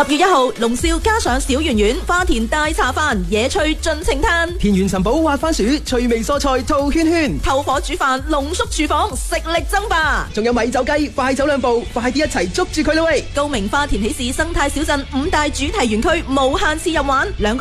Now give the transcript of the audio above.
10月1號，龍少加上小圓圓、花田大茶飯、野趣盡情嘆， 田園尋寶滑番薯、趣味蔬菜套圈圈， 透火煮飯濃縮廚房，食力爭霸。 仲有米酒雞，快走兩步，快啲一齊捉住佢啦喂！ 高明花田喜事生態小鎮5大主題園區無限次入玩，2個